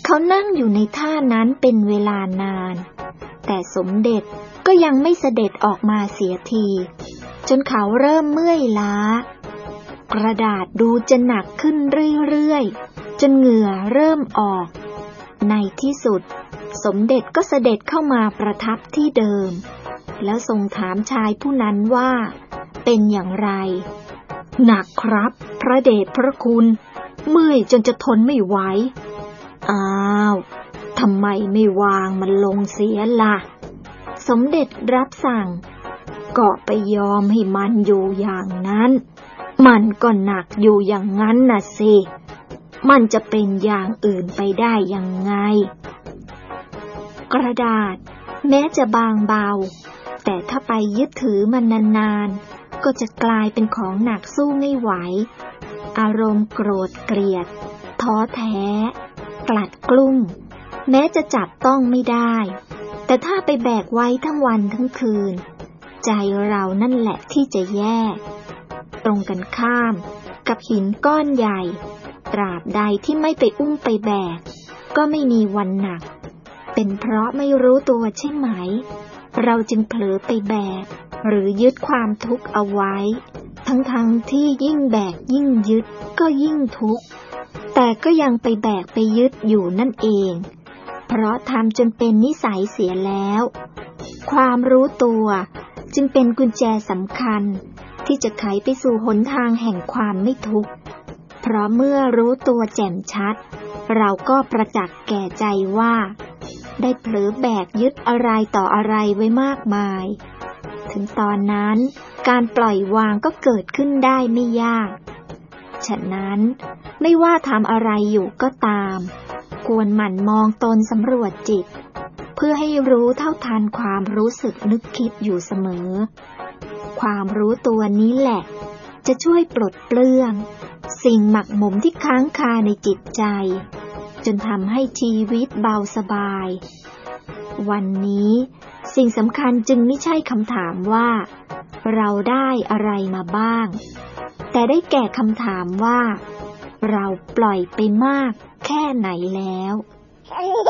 เขานั่งอยู่ในท่านั้นเป็นเวลานานแต่สมเด็จก็ยังไม่เสด็จออกมาเสียทีจนเขาเริ่มเมื่อยล้ากระดาษดูจะหนักขึ้นเรื่อยๆจนเหงื่อเริ่มออกในที่สุดสมเด็จก็เสด็จเข้ามาประทับที่เดิมแล้วทรงถามชายผู้นั้นว่าเป็นอย่างไรหนักครับพระเดชพระคุณเมื่อยจนจะทนไม่ไหวอ้าวทำไมไม่วางมันลงเสียล่ะสมเด็จรับสั่งก็ไปยอมให้มันอยู่อย่างนั้นมันก็หนักอยู่อย่างนั้นน่ะสิมันจะเป็นอย่างอื่นไปได้ยังไงกระดาษแม้จะบางเบาแต่ถ้าไปยึดถือมันนานๆก็จะกลายเป็นของหนักสู้ไม่ไหวอารมณ์โกรธเกลียดท้อแท้กลัดกลุ้มแม้จะจับต้องไม่ได้แต่ถ้าไปแบกไว้ทั้งวันทั้งคืนใจเรานั่นแหละที่จะแย่ตรงกันข้ามกับหินก้อนใหญ่ตราบใดที่ไม่ไปอุ้มไปแบกก็ไม่มีวันหนักเป็นเพราะไม่รู้ตัวใช่ไหมเราจึงเผลอไปแบกหรือยึดความทุกข์เอาไว้ทั้งที่ยิ่งแบกยิ่งยึดก็ยิ่งทุกข์แต่ก็ยังไปแบกไปยึดอยู่นั่นเองเพราะทำจนเป็นนิสัยเสียแล้วความรู้ตัวจึงเป็นกุญแจสำคัญที่จะไขไปสู่หนทางแห่งความไม่ทุกข์เพราะเมื่อรู้ตัวแจ่มชัดเราก็ประจักษ์แก่ใจว่าได้เผลอแบกยึดอะไรต่ออะไรไว้มากมายถึงตอนนั้นการปล่อยวางก็เกิดขึ้นได้ไม่ยากฉะนั้นไม่ว่าทำอะไรอยู่ก็ตามควรหมั่นมองตนสำรวจจิตเพื่อให้รู้เท่าทันความรู้สึกนึกคิดอยู่เสมอความรู้ตัวนี้แหละจะช่วยปลดเปลื้องสิ่งหมักหมมที่ค้างคาในจิตใจจนทำให้ชีวิตเบาสบายวันนี้สิ่งสำคัญจึงไม่ใช่คำถามว่าเราได้อะไรมาบ้างแต่ได้แก่คำถามว่าเราปล่อยไปมากแค่ไหนแล้ว